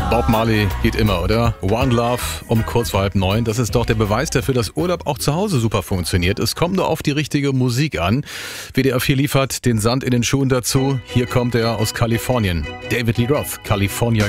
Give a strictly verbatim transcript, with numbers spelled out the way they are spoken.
Bob Marley geht immer, oder? One Love um kurz vor halb neun. Das ist doch der Beweis dafür, dass Urlaub auch zu Hause super funktioniert. Es kommt nur auf die richtige Musik an. W D R vier liefert den Sand in den Schuhen dazu. Hier kommt er aus Kalifornien. David Lee Roth, California